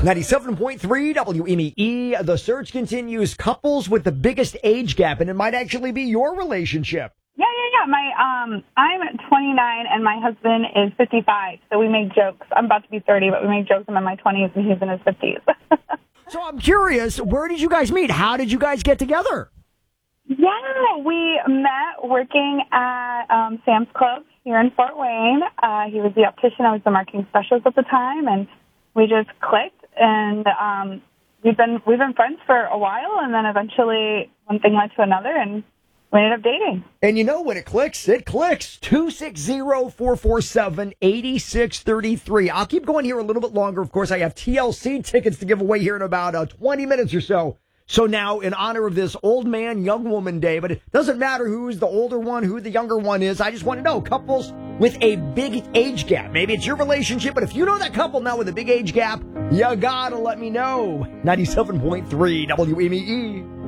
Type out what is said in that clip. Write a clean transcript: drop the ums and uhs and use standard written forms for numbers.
97.3 WMEE. The search continues. Couples with the biggest age gap, and it might actually be your relationship. Yeah. I'm 29 and my husband is 55, so we make jokes. I'm about to be 30, but we make jokes. I'm in my 20s and he's in his 50s. So I'm curious, where did you guys meet? How did you guys get together? Yeah, we met working at Sam's Club here in Fort Wayne. He was the optician. I was the marketing specialist at the time, and we just clicked. And we've been friends for a while, and then eventually one thing led to another, and we ended up dating. And you know when it clicks, it clicks. 260-447-8633. I'll keep going here a little bit longer. Of course, I have TLC tickets to give away here in about 20 minutes or so. So now, in honor of this old man, young woman day, but it doesn't matter who's the older one, who the younger one is. I just want to know, couples with a big age gap. Maybe it's your relationship, but if you know that couple now with a big age gap, you gotta let me know. 97.3 WMEE.